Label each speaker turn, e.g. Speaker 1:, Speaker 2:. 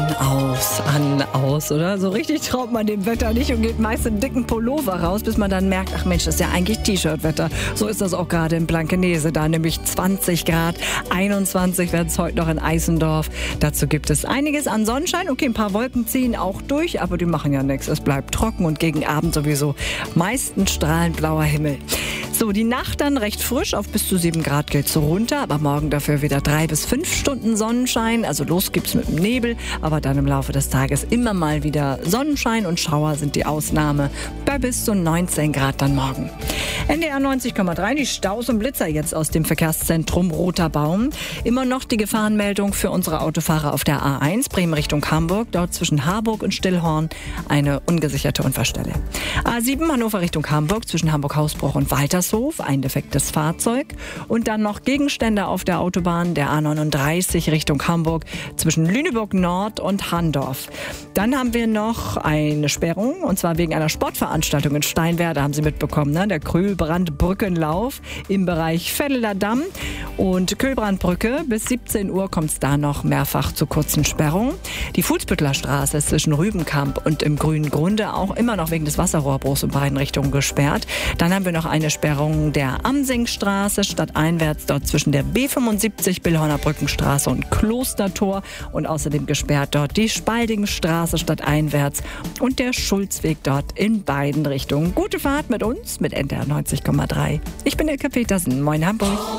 Speaker 1: aus, oder? So richtig traut man dem Wetter nicht und geht meist in dicken Pullover raus, bis man dann merkt, ach Mensch, das ist ja eigentlich T-Shirt-Wetter. So ist das auch gerade in Blankenese, da nämlich 20 Grad, 21 werden es heute noch in Eisendorf. Dazu gibt es einiges an Sonnenschein. Okay, ein paar Wolken ziehen auch durch, aber die machen ja nichts. Es bleibt trocken und gegen Abend sowieso meistens strahlend blauer Himmel. So, die Nacht dann recht frisch, auf bis zu 7 Grad geht's so runter, aber morgen dafür wieder 3 bis 5 Stunden Sonnenschein. Also los gibt's mit dem Nebel, aber dann im Laufe des Tages immer mal wieder Sonnenschein und Schauer sind die Ausnahme bei bis zu 19 Grad dann morgen. NDR 90,3, die Staus und Blitzer jetzt aus dem Verkehrszentrum Roter Baum. Immer noch die Gefahrenmeldung für unsere Autofahrer auf der A1, Bremen Richtung Hamburg, dort zwischen Harburg und Stillhorn eine ungesicherte Unfallstelle. A7 Hannover Richtung Hamburg, zwischen Hamburg-Hausbruch und Waltershof, ein defektes Fahrzeug. Und dann noch Gegenstände auf der Autobahn, der A39 Richtung Hamburg, zwischen Lüneburg Nord und Handorf. Dann haben wir noch eine Sperrung, und zwar wegen einer Sportveranstaltung in Steinwerder, haben Sie mitbekommen, ne? Der Kühlbrandbrückenlauf im Bereich Vetteler Damm und Kühlbrandbrücke. Bis 17 Uhr kommt es da noch mehrfach zu kurzen Sperrungen. Die Fuhlsbüttler Straße ist zwischen Rübenkamp und im Grünen Grunde auch immer noch wegen des Wasserrohrbruchs in beiden Richtungen gesperrt. Dann haben wir noch eine Sperrung der Amsingstraße stadteinwärts, dort zwischen der B75 Billhorner Brückenstraße und Klostertor, und außerdem gesperrt dort die Spaldingstraße stadteinwärts und der Schulzweg dort in beiden Richtungen. Gute Fahrt mit uns, mit NDR 90,3. Ich bin Elke Petersen. Moin Hamburg.